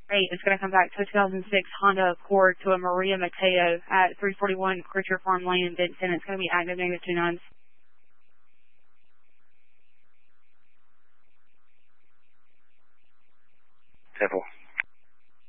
rate is going to come back to a 2006 Honda Accord to a Maria Mateo at 341 Creature Farm Lane in Benton. It's going to be active -2 nines.